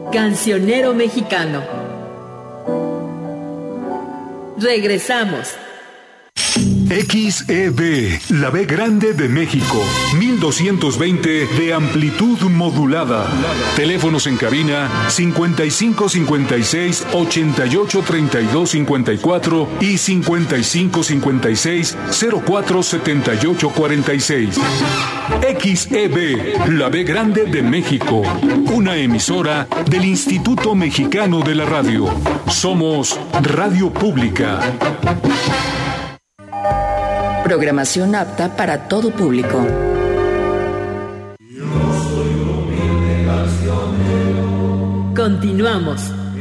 Cancionero mexicano. Regresamos. XEB, la B grande de México, 1220 de amplitud modulada. Teléfonos en cabina 5556 88 32 54 y 5556 04 78 46. XEB, la B grande de México, una emisora del Instituto Mexicano de la Radio. Somos Radio Pública. Programación apta para todo público. Continuamos.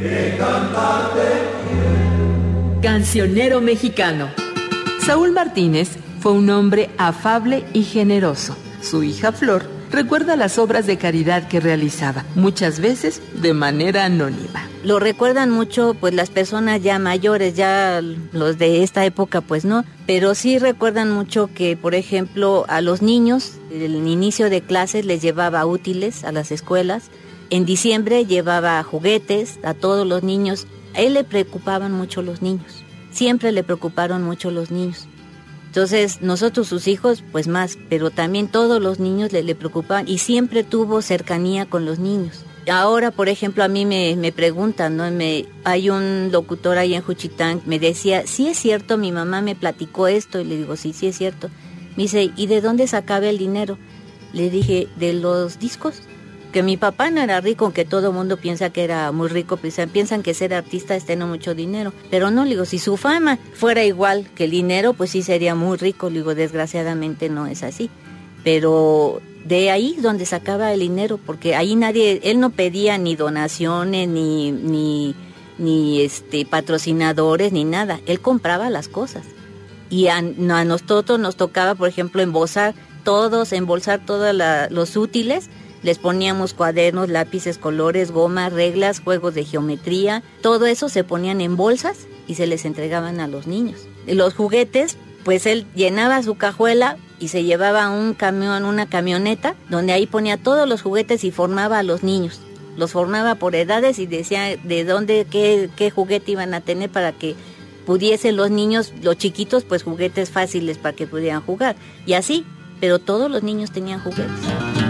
Cancionero mexicano. Saúl Martínez fue un hombre afable y generoso. Su hija Flor recuerda las obras de caridad que realizaba, muchas veces de manera anónima. Lo recuerdan mucho pues las personas ya mayores, ya los de esta época pues no, pero sí recuerdan mucho que por ejemplo a los niños, el inicio de clases les llevaba útiles a las escuelas, en diciembre llevaba juguetes a todos los niños. A él le preocupaban mucho los niños, siempre le preocuparon mucho los niños. Entonces nosotros sus hijos pues más, pero también todos los niños le preocupaban y siempre tuvo cercanía con los niños. Ahora, por ejemplo, a mí me preguntan, ¿no? Hay un locutor ahí en Juchitán, me decía, sí es cierto, mi mamá me platicó esto, y le digo, sí es cierto. Me dice, ¿y de dónde sacaba el dinero? Le dije, de los discos. Que mi papá no era rico, aunque todo el mundo piensa que era muy rico, piensan que ser artista es tener mucho dinero. Pero no, le digo, si su fama fuera igual que el dinero, pues sí sería muy rico. Le digo, desgraciadamente no es así. Pero de ahí donde sacaba el dinero, porque ahí él no pedía ni donaciones, ni patrocinadores, ni nada. Él compraba las cosas. Y a nosotros nos tocaba, por ejemplo, embolsar todos los útiles. Les poníamos cuadernos, lápices, colores, gomas, reglas, juegos de geometría. Todo eso se ponían en bolsas y se les entregaban a los niños. Y los juguetes, pues él llenaba su cajuela y se llevaba un camión, una camioneta, donde ahí ponía todos los juguetes y formaba a los niños. Los formaba por edades y decía de dónde, qué juguete iban a tener para que pudiesen los niños, los chiquitos, pues juguetes fáciles para que pudieran jugar. Y así, pero todos los niños tenían juguetes.